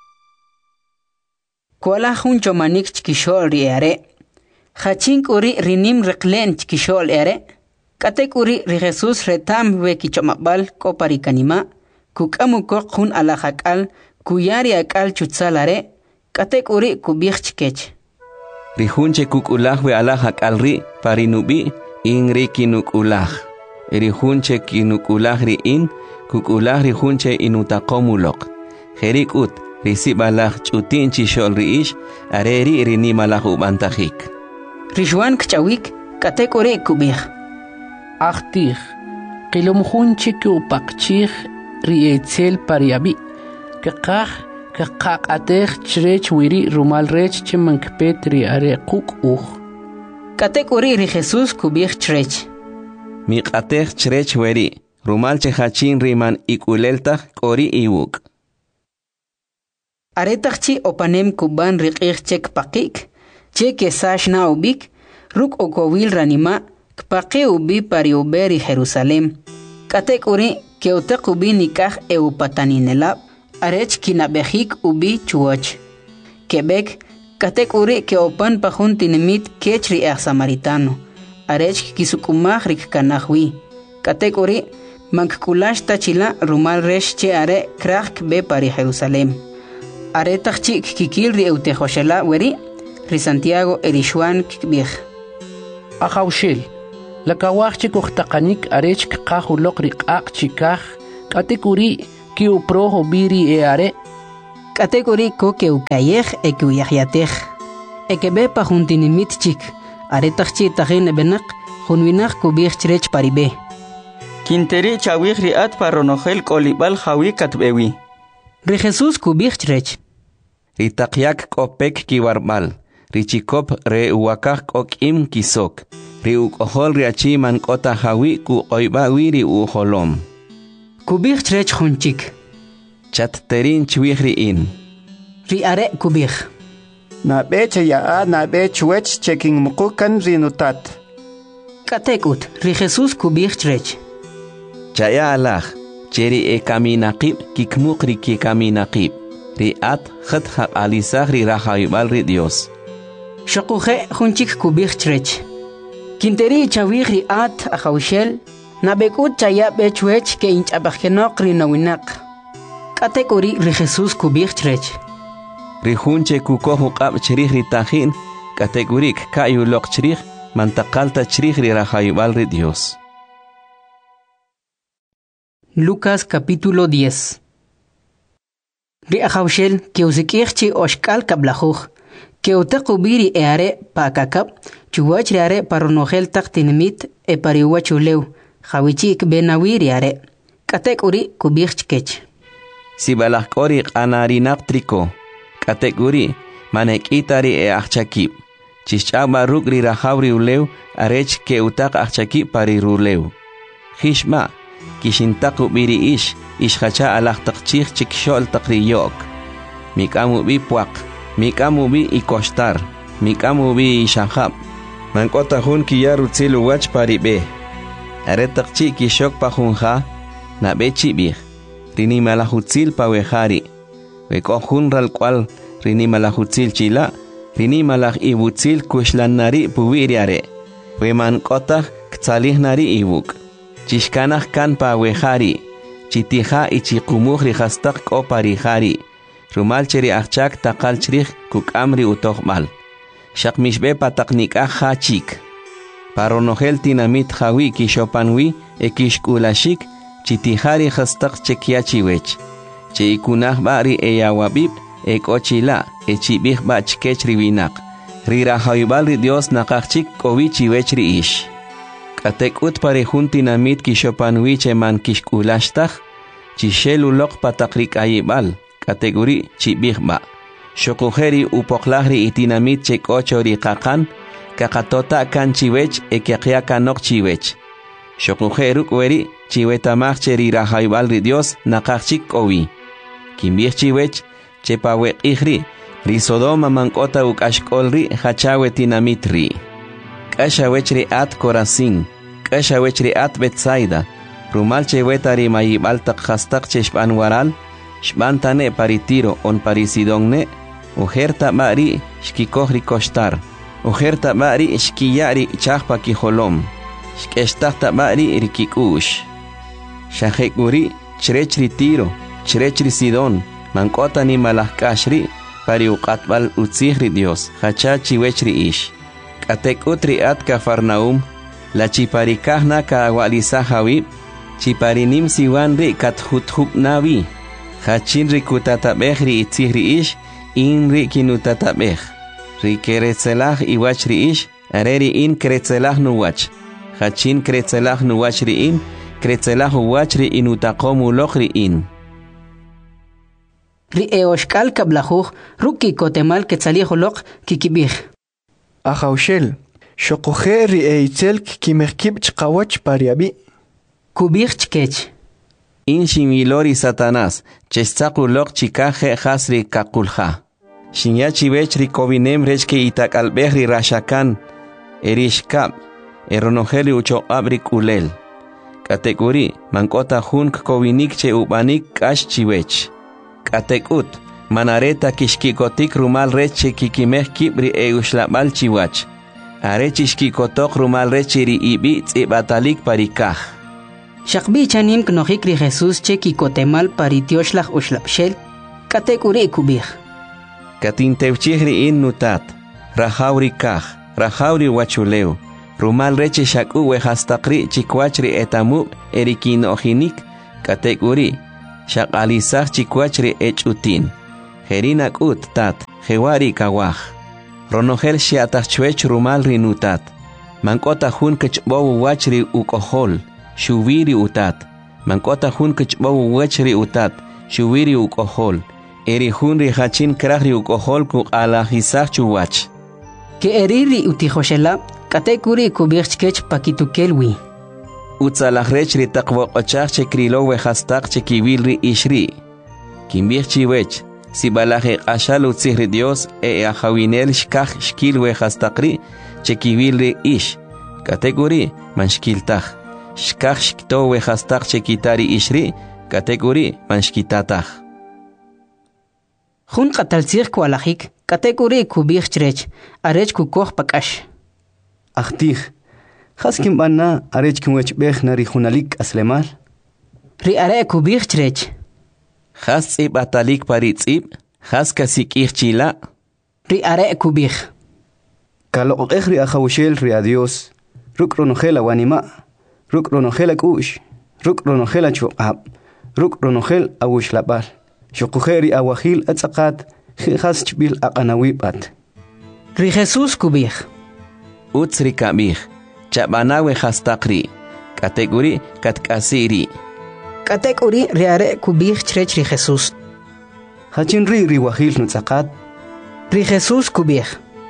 Kuala juncho manik chkishol ri are. Hachink uri rinim reklen chkishol are. Katek uri ri Jesús retam we kichomabal kopari kanima. Kukamu kok jun alahakal kuyari akal chutsalare. Katek uri kubich chkech. Ri junche kukulah we alahakal ri parinubi in ri kinukulah. Ri junche kinukulah ri in kukulah ri junche inutakomulok. Jerikut risibalah chutin chishol riish areri rinimalah ubantajik. Rijuan kchawik katekore kubih. Achtih qilum junche kupakchih rietzel pariabi. Kaqah kaqaqateh chrech wiri rumal rech chimankpet ri are quk uh. Katekore ri Jesús kubih chrech. Miqateh chrech wiri rumal chehachin riman ikuleltah kori iwuk. Aretachchi opanem kuban riqih chek pakik, che kesash na ubik, ruk okowil ranima, kpake ubi pari uberi Jerusalem. Katek uri ke utek ubi nikah e upataninelab, arech kinabehik ubi chuoch. Quebec, katek uri ke opan pahun tinemit kech riach samaritano, arech kisukumah rik kanahwi. Katek uri mankulash tachila rumal resh che are krach be pari Jerusalem. Aretachchi kikil ri eutejoshela weri, ri Santiago eri Juan kibih. Ajaushil, lakawachik uhtakanik arech kahu lokri ak chikah katekuri ki uproho biri e are katekuri ko ke ukayeh e ke uyahyateh e ke be pa juntinimit chik are tachi tahin benak junwinak kubih chrech paribe Quinteri chawih riat paronojel kolibal jawi katbewi Ri Jesús kubih chrech Ritakyak kopek kiwarbal Richikop re uwakak okim kisok Ri ukohol riachi man kota jawi ku oibawi ri uholom Kubih chrech junchik Chatterin chwih riin Ri are kubih Na beche ya na bech wech checking mukukan rinutat Katekut Ri Jesús kubih chrech Chaya alaj cheri e kaminaqib kikmuq ri ki kaminaqib ri at khat haq alisah ri rahaybal ri Dios Shaquje junchik kubih chrech Quinteri chawih ri at ahawshel Nabekut chaya bechwech ke inch abakhenok ri nawinak Katekuri ri Jesús kubih chrech Ri junche kukohu qab cherih ri tajin kategurik kayu lok cherih mantaqalta cherih ri rahaybal ri Dios Lucas capítulo diez Ri ahawshel ke usikirchi oshkal kablajuj que utaqubiri eare pakakap chuwach riare paronogel taqtinimit e pariwachuleu jawichik benawiri are katekuri kubirchkech Sibalakori qanarinaq triko katekuri manekitari e achakib chichaba rukri rahawri uleu arech ke utaq achakib pariruleu Hishma kishintaqu biri ish ishhacha alaq taqchih chikshol taqriyok mikamu bi puaq mikamu bi ikostar mikamu bi ishahab mankota hun kiyaru tsilu wach paribe are taqchi kishok pahunha na bechi bi rini malahutzil pawehari weko hun ral kwal rini malahutzil chila rini malah ibutzil kushlannari puwiriare we mankota ktsalih nari ibuk Chishkanah kan pa wehari, chitiha ichikumuh rihastak ko parihari, rumal cheri achak takal cherih kuk amri utohmal. Shak mishbe pataknikah hachik. Paronogel tinamit hawi kishopanwi e kishkulashik, chitihari hastak chekiachiwech. Che ikunah bari e yawabib e kochila e chibih ba chkech riwinak. Rira haibal ri Dios nakachik kowi chiwech ri ish. Katekut pare juntinamit kishopanwi cheman kishkulashtah, chishelu lok patakrik ayibal, kategori chibihba. Shokujeri upoklahri itinamit chekochori kakan, kakatota kan chiwech e kiakiaka nok chiwech. Shokujeru kweri chiwetamach cheri rahaibal ri Dios nakachik kowi. Kimbih chiwech, chepawe ihri, ri Sodoma mankota ukashkolri hachawe tinamitri. Kashawechri at Corazín, Kashawechri at Betsaida, Rumalche wetari mayibal takhastak cheshpan waral, shbantane paritiro on parisidonne, ujerta mari shkikohri kostar, ujerta mari shkiyari chahpa kiholom, shkestakta mari rikikush. Shahekuri, chrechri tiro, chrechri sidon, mankota ni malahkashri, pari uqatbal utzihri Dios, hachachi wechri ish. Katekutri at Kafarnaum, la chiparikahna ka awalisa hawib, chiparinim siwanri kathuthub nawi, hachinri kutatabehri itzihri ish, inri kinutatabeh, ri keretzelah iwachri ish, areri in keretzelah nuwach, hachin keretzelah nuwachri in, keretzelah uwachri inutakomu lochri in. Ri eoshkal kablajuj, ruki kotemal ketzaliholok kikibih. Ahawshel, shokoje ri eitzel kimerkib chqawach pariabi. Kubih chkech. In shimilori Satanás, chestakulok chikaje hasri kakulha. Shinyachi bechri kovinem rechke itakalbehri rashakan, erishkab, eronojeli ucho abrik ulel. Kategori, mankota hunk kovinik che ubanik kash chiwech. Katekut, manareta kishkikotik rumal reche kikimeh kibri e ushlabal chiwach. Are chishkikotok rumal reche ri ibi tzibatalik parikah. Shakbi chanim knohik ri Jesús che kikotemal paritioshlah ushlabshel, katekuri kubih. Katintevchihri in nutat, rahauri kah, rahauri wachuleu, rumal reche shaku we hastaqri chikwachri etamu erikin ojinik kategori shaqalisaj chikwachri echutin herina kut tat hewari kawaj ronogel shiatachwech rumal rinutat mankota hun kechbow wachri ukohol shuviri utat mankota hun kechbow wachri utat shuviri ukohol eri hun ri hachin krahri ukohol ku alajisaj chuwach que eriri utijoshela katekuri kubirchkech pakitukelwi utzalajrech ri taqwoqochaj chekrilo we hastaq chekibilri ishri kimbirchi wech sibalaje qashal utzihri Dios e ajawinel shkaj shkil we hastaqri chekibilri ish katekuri manshkiltaj shkaj shkto we hastaq chekitari ishri katekuri manshkitataj Jun qataltzij kualajik katekuri kubirchrech arech kukoj pakash Achtij, haskim bana arech kumwech bech nari junalik aslemal. Ri are kubirchrech Has tzib atalik pari tzib, has kasik irchila. Ri are kubir Kalo ri ajawshel ri adios, ruk ronogela wanima, ruk ronogela kush, ruk ronogela chuqab, ruk ronogel awush labal. Shukujeri awahil atzaqat, has chbil aqanawibat. Ri Jesus kubir Utsri kabir, chabanawe hastaqri, kategori katkasiri. katekuri ri are kubirchrech ri Jesus Hachin ri ri wahil nutzaqat. Ri Jesus kubir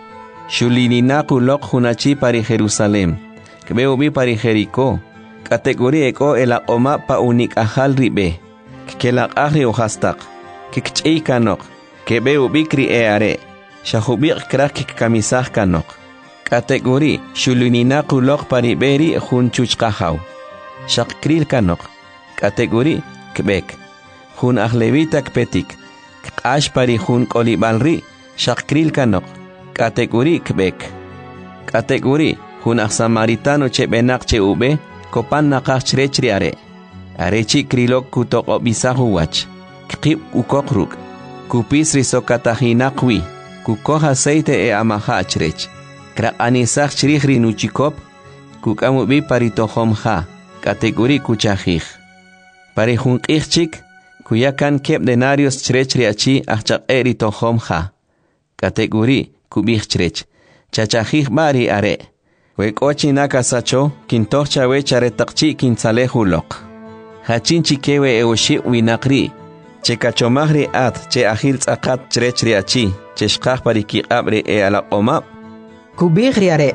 Shulininaku lok hunachi pari Jerusalem, kbeo bi pari Jericó, kategori eko ela oma pa unik ahal ribe, kelak ahri o hastaq, kikchei kanok, kbeo bikri e are, shahubik krak kikamisah kanok. Kategori shuluninaku lok pari beri hun chuchkahaw. Shakril kanok. Kategori kbek. Hun ahlevita kpetik. Kash pari hun kolibalri. Shakril kanok. Kategori kbek. Kategori hun samaritano chebenak che ube. Kopan nakach chrechri are. Arechi krilok kutok obisahu wach. Kip ukokruk. Kupis risokatahinakwi. Kukoh aceite e amaha chrech. Krak anisach chirihri nuchikop, kukamu bi paritohom ha, kategori kuchajij. Pari junqijchik, kuyakan kep denarios chrechri achi achak eri tohom ha, kategori kubij chrech. Chachajij bari are, wekochi nakasacho, kintocha wechare takchi kinsalehulok. Hachin chikewe eoshi winakri, che kachomahri at, che ahil tzakat chrechri achi, che shkaj pari kiqabre e ala omap, kubir ri are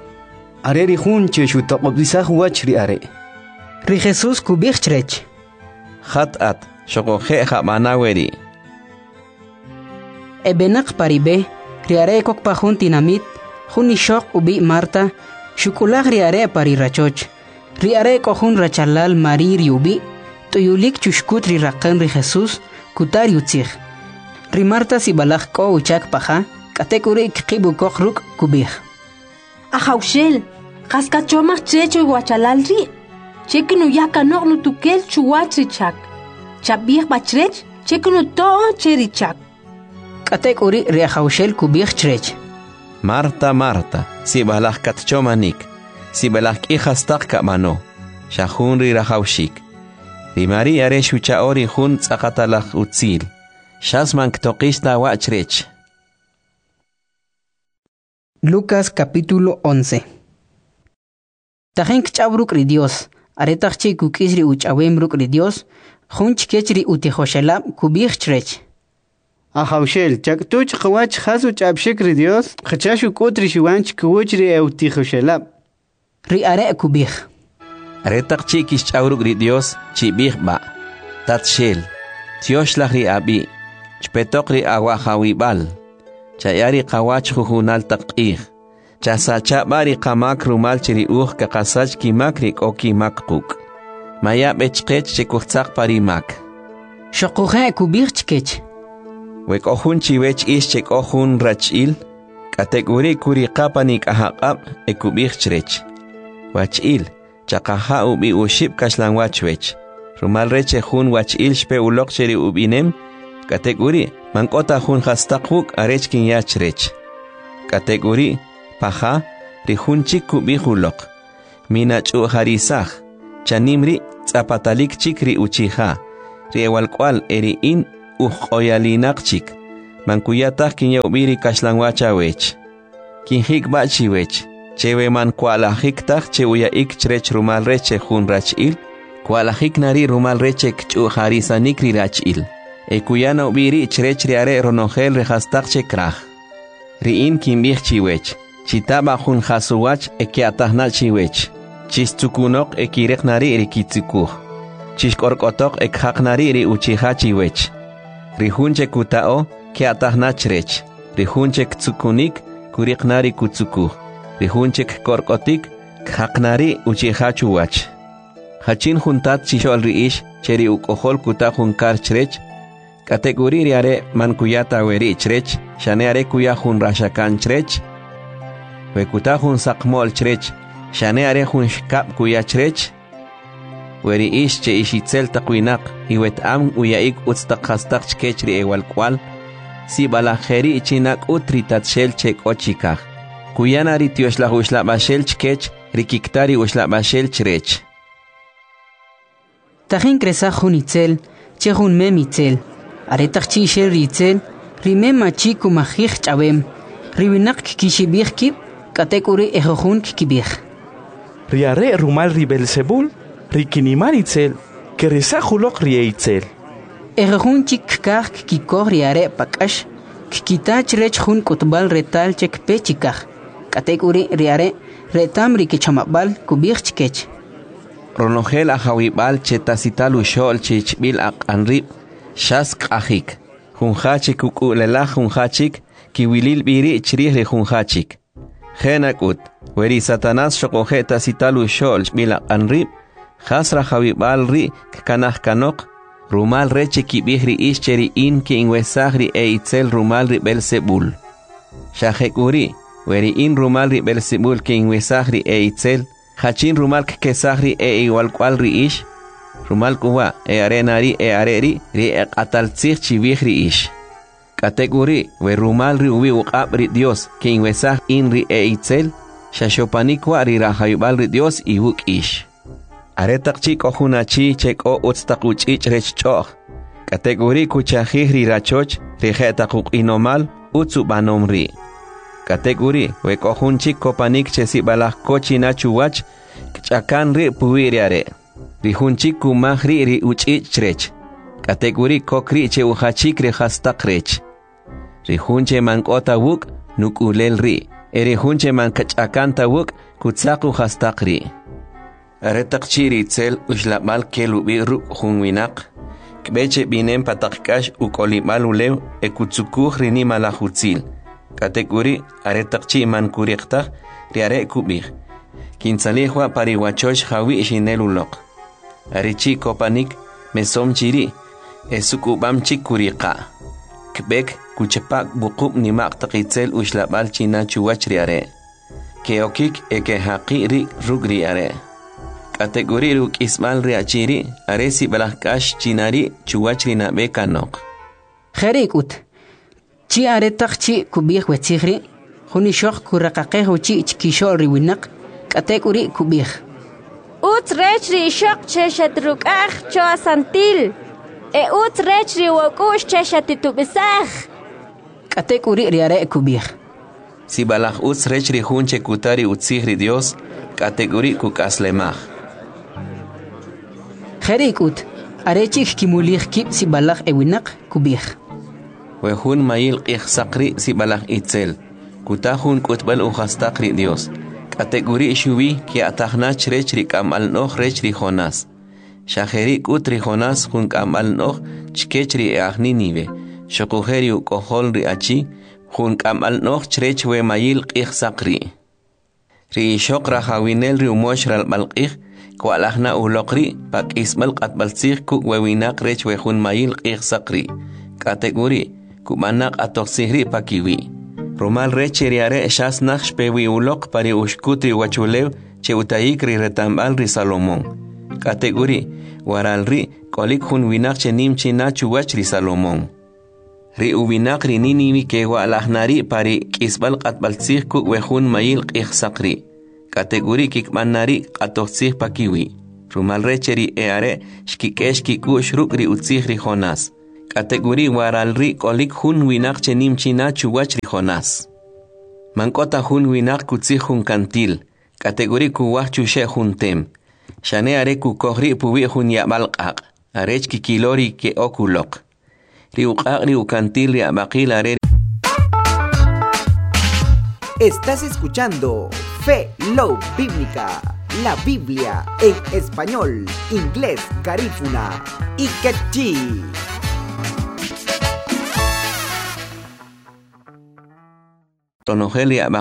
Are ri jun che shutaqobdisaj wach ri are. Ri Jesus kubirchrech Hat at, shokoje jabanaweri. Ebenak paribe ri are kok pa jun tinamit jun ishok ubi Marta shukulag ri are pari rachoch ri are ko jun rachalal mari ri ubi tuyulik chushkut ri raqan ri Jesus kutar yutzij ri Marta sibalaj ko uchak paja katekuri kibu kokhruk kubir Ajawshel, kaskachomach checho guachalalri. Chekinu yakanok no tukel chuwachichak. Chabir bachrech, chekinu to cherichak. katekuri ri ajawshel kubir chrech Marta, Marta, si balak katchomanik, si balak ihastak kamano, shahun ri rahawshik. Ri Maria re shucha ori hun tzakatalak utzil, shasman ktokista wachrech. Lucas capítulo once. Tajen kchabruk ri Dios, aretachchi kukisri uchawemruk ri Dios, junch kechri utijoshela kubir chrech. Ajawshel, chaktuch qawach hasu chabshik ri Dios, khachashu kotri shiwanch kuwchri eutijoshela. Ri are kubir. Aretachchi kischawruk ri Dios, chibih ba. Tatshel, tioshlach ri abi, chpetok ri awahawibal. Chayari qawach jujunal taq'ij. Chasacha bari qamak rumal chiri uj kakasach kimakri oki makquk. Maya bechqech chekuchtzaq parimak. Shokuje kubir chkech. Wekohun chiwech ish chekohun rachil. Kategori kuri qapanik ahaqab ekubir chrech. Wachil, chaqaha ubi ushib kashlan wachwech. Rumal reche hun wachil shpe ulok chiri ubinem. Kategori mankota jun hastaquk arechkin yachrech. Kategori paja rihunchik kubihulok. Minachu harisaj, chanimri zapatalik chikri uchiha, riewal cual eri in ujoyalinakchik. Mankuyatak kinyaubiri kashlangwacha wech. Kinhik bachi wech. Chewe man kualahik tak chewuya ik chrech rumal reche hun rachil. Kualahik nari rumal reche kchu harisa nikri rachil. E kuyana ubiri chrech riare ronogel rehastak chekrach. Riin kimbih chiwech. Chitaba hun hasuwach e kiatahna chiwech. Chistukunok e kirek nari rikitsukuh. Chishkorkotok e khak nari ri uchiha chiwech. Rihunche kutao kiatahna chrech. Rihunche ktsukunik kurik nari kutsukuh. Rihunchik korkotik khaknari uchiha chuwach. Hachin juntat chishol riish cheri ukohol kuta junkar chrech. Kategori riare mankuyata weri chrech. Shaneare kuya jun rashakan chrech. Wekuta jun sakmol chrech. Shaneare jun shkap kuya chrech. Weri ish che ishitzel takwinak. Iwet am uyaik utstakastak chkechri ewal kwal. Si balajeri chinak utritat shel chek ochikaj. Kuyana ritios la usla bashel chkech, rikiktari usla bashel chrech. Tahin kresa junitzel, chehun memitzel. Aretach chishel ritzel, rimem machi kumahich chabem. Ribinak kishibirkib, katekuri ejohun kikibir. Riare rumal ribelsebul, rikinimaritzel, keresa julok rieitzel. Ejohun chik kah kikor riare pakash, kikita chrech hun kutbal retal chek pechikah. Kategori riare retam rikichamabal kubir chkech. Ronogel ajawibal chetasital ushol chichbil ak anrib shask ahik. Junhachik ukulela junhachik kiwilil biri chrih re junhachik. Genakut weri satanas shokojeta sital ushol bil ak anrib hasra jawibal ri kanah kanok rumal reche kibihri ischeri in ki inwesagri e itzel rumal ri belsebul. Shahekuri weri in rumal ri belsibul ke inwesagri e itzel, hachin rumal ke sagri e igual cual ri ish, rumal kuwa e arenari e areri ri e ataltzir chivihri ish. Kategori we rumal ri ubi uqab ri Dios ke inwesag in ri e itzel, shashopanikwa ri rahayubal ri Dios i wuk ish. Aretak chik ojunachi chek o utstakuch ich rech choch. Kategori kuchahih ri rachoch ri jetakuk inomal utsu banom ri. Kategori we kohunchik kopanik chesi balak kochina chuwach kchakan ri puiriare. Rihunchik kumahri ri uchichrech. Kategori kokri che uhachik ri hastakrech. Rihunche mankota wuk nukulel ri. Erihunche mankachakanta wuk kutsaku hastakri. Aretak chiri tzel ushlabal kelubi ru hunwinak. Kbeche binem patakkash ukolibal ulew ekutsukuh rini malahutzil. Kategori aretakchi man kuriqta riare kubih. Kinsalihwa pariwachosh hawi shinelulok. Arichi kopanik mesom chiri esukubam chikuriqa. Kbek kuchepak bukub nimaq taqitzel ushlabal china chuwach riare. Keokik eke haqi ri rugri are. Kategori ruk ismal riachiri aresi balakash chinari chuwach rina bekanok. Kherikut. Chi aretak chi kubih wetzigri, huni shok kurakaqeh uchi ichkishol riwinak, kategori kubih. Ut rechri shok cheshatruk ah choa santil, e ut rechri wakush cheshatitubisah. Kategori riare kubih. Si balak ut rechri hunche kutari utzigri Dios, kategori kukaslemah. Kherikut, arechik kimulih kip si balak ewinak kubih. Wehun mayil qih sakri si balak itzel. Kutahun kutbal uhastakri Dios. Kategori shuwi ki atahna chrech rikam al noh rech rijonas. Shaheri kut rijonas hun kam al noh chkech ri ahni nive. Shokuheri ukohol ri achi hun kam al noh chrech we mayil qih sakri. Ri shok rahawinel ri umosh ral balqih kwalahna ulokri pak ismal qatbalsih kuk wewinak rech we hun mayil qih sakri. Kategori kumanak atok sihri pakiwi. Rumal reche riare shas naksh pewi ulok pari ushkutri wachulew che utayik ri retambal ri Salomón. Kategori waral ri kolik hun winak che nim china chuwach ri Salomón. ri ubinak ri Ninivi ke walahnari pari kisbal qatbaltsih ku wehun mayil qihsaqri kategori kikmanari qatohtsih pakiwi rumal recheri eare shkikeshki ku shrukri utsih ri Jonas kategori waralri kolik hun winak chenim china chuwach ri Jonas mankota hun winak kutsih hun kantil kategori ku wahchu she hun tem shane are ku kohri puwi hun yabalqaq arech kikilori ke okulok riuqaq riukantil riabaqil are. Estás escuchando Fe Love Bíblica, la Biblia en español, inglés, garífuna y quechí. Tonogelia